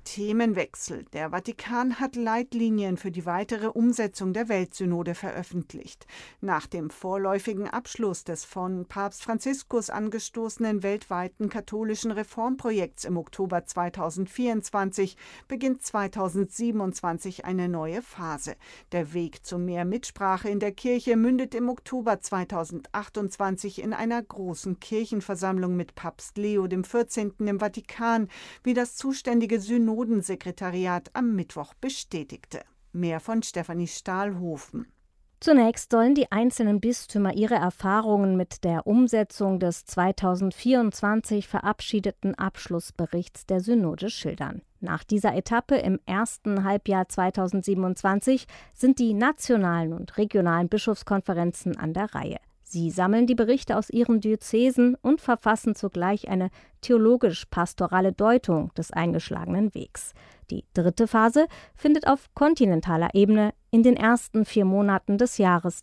Themenwechsel. Der Vatikan hat Leitlinien für die weitere Umsetzung der Weltsynode veröffentlicht. Nach dem vorläufigen Abschluss des von Papst Franziskus angestoßenen weltweiten katholischen Reformprojekts im Oktober 2024 beginnt 2027 eine neue Phase. Der Weg zu mehr Mitsprache in der Kirche mündet im Oktober 2028 in einer großen Kirchenversammlung mit Papst Leo XIV. Im Vatikan, wie das zuständige Synodensekretariat am Mittwoch bestätigte. Mehr von Stefanie Stahlhofen. Zunächst sollen die einzelnen Bistümer ihre Erfahrungen mit der Umsetzung des 2024 verabschiedeten Abschlussberichts der Synode schildern. Nach dieser Etappe im ersten Halbjahr 2027 sind die nationalen und regionalen Bischofskonferenzen an der Reihe. Sie sammeln die Berichte aus ihren Diözesen und verfassen zugleich eine theologisch-pastorale Deutung des eingeschlagenen Wegs. Die dritte Phase findet auf kontinentaler Ebene in den ersten 4 Monaten des Jahres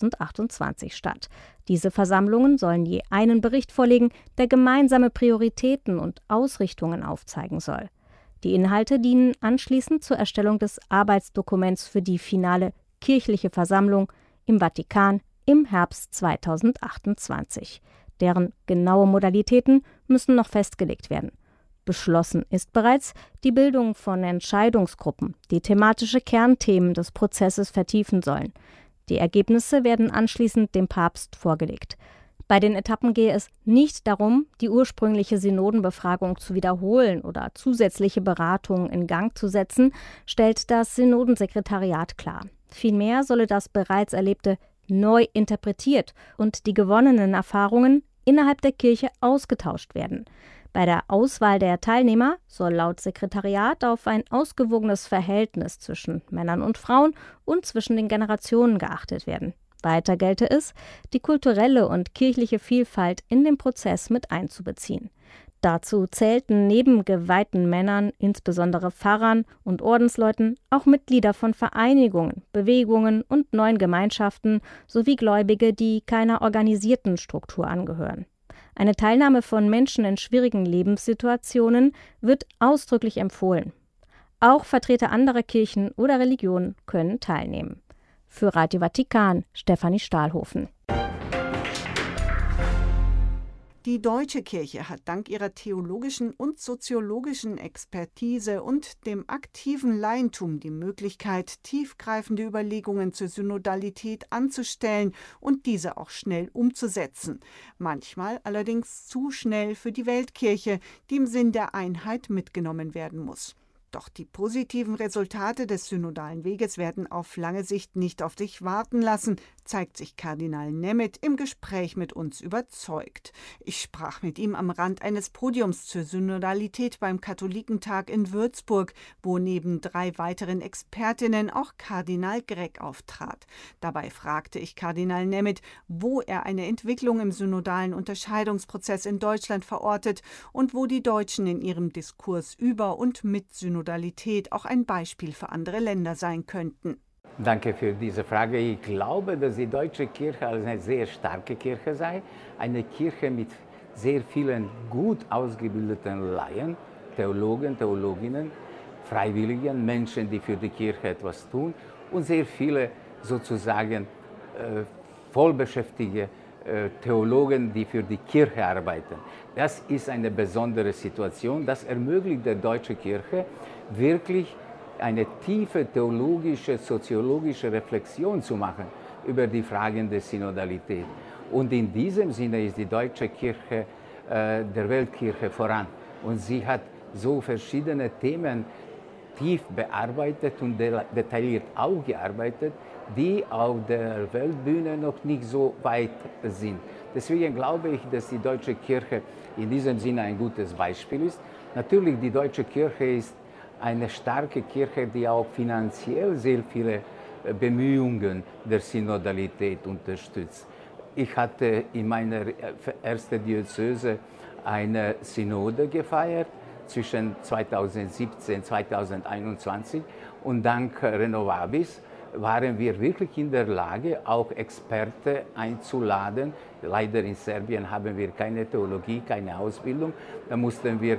2028 statt. Diese Versammlungen sollen je einen Bericht vorlegen, der gemeinsame Prioritäten und Ausrichtungen aufzeigen soll. Die Inhalte dienen anschließend zur Erstellung des Arbeitsdokuments für die finale kirchliche Versammlung im Vatikan im Herbst 2028. Deren genaue Modalitäten müssen noch festgelegt werden. Beschlossen ist bereits die Bildung von Entscheidungsgruppen, die thematische Kernthemen des Prozesses vertiefen sollen. Die Ergebnisse werden anschließend dem Papst vorgelegt. Bei den Etappen gehe es nicht darum, die ursprüngliche Synodenbefragung zu wiederholen oder zusätzliche Beratungen in Gang zu setzen, stellt das Synodensekretariat klar. Vielmehr solle das bereits Erlebte neu interpretiert und die gewonnenen Erfahrungen innerhalb der Kirche ausgetauscht werden. Bei der Auswahl der Teilnehmer soll laut Sekretariat auf ein ausgewogenes Verhältnis zwischen Männern und Frauen und zwischen den Generationen geachtet werden. Weiter gelte es, die kulturelle und kirchliche Vielfalt in den Prozess mit einzubeziehen. Dazu zählten neben geweihten Männern, insbesondere Pfarrern und Ordensleuten, auch Mitglieder von Vereinigungen, Bewegungen und neuen Gemeinschaften sowie Gläubige, die keiner organisierten Struktur angehören. Eine Teilnahme von Menschen in schwierigen Lebenssituationen wird ausdrücklich empfohlen. Auch Vertreter anderer Kirchen oder Religionen können teilnehmen. Für Radio Vatikan, Stefanie Stahlhofen. Die deutsche Kirche hat dank ihrer theologischen und soziologischen Expertise und dem aktiven Laientum die Möglichkeit, tiefgreifende Überlegungen zur Synodalität anzustellen und diese auch schnell umzusetzen. Manchmal allerdings zu schnell für die Weltkirche, die im Sinn der Einheit mitgenommen werden muss. Doch die positiven Resultate des synodalen Weges werden auf lange Sicht nicht auf sich warten lassen, zeigt sich Kardinal Nemeth im Gespräch mit uns überzeugt. Ich sprach mit ihm am Rand eines Podiums zur Synodalität beim Katholikentag in Würzburg, wo neben 3 weiteren Expertinnen auch Kardinal Gregg auftrat. Dabei fragte ich Kardinal Nemeth, wo er eine Entwicklung im synodalen Unterscheidungsprozess in Deutschland verortet und wo die Deutschen in ihrem Diskurs über und mit Synodalität auch ein Beispiel für andere Länder sein könnten. Danke für diese Frage. Ich glaube, dass die deutsche Kirche eine sehr starke Kirche sei, eine Kirche mit sehr vielen gut ausgebildeten Laien, Theologen, Theologinnen, Freiwilligen, Menschen, die für die Kirche etwas tun und sehr viele sozusagen vollbeschäftigte Theologen, die für die Kirche arbeiten. Das ist eine besondere Situation. Das ermöglicht der deutschen Kirche wirklich eine tiefe theologische, soziologische Reflexion zu machen über die Fragen der Synodalität. Und in diesem Sinne ist die deutsche Kirche der Weltkirche voran. Und sie hat so verschiedene Themen tief bearbeitet und detailliert auch gearbeitet, die auf der Weltbühne noch nicht so weit sind. Deswegen glaube ich, dass die deutsche Kirche in diesem Sinne ein gutes Beispiel ist. Natürlich, die deutsche Kirche ist eine starke Kirche, die auch finanziell sehr viele Bemühungen der Synodalität unterstützt. Ich hatte in meiner ersten Diözese eine Synode gefeiert zwischen 2017 und 2021 und dank Renovabis waren wir wirklich in der Lage, auch Experten einzuladen. Leider in Serbien haben wir keine Theologie, keine Ausbildung. Da mussten wir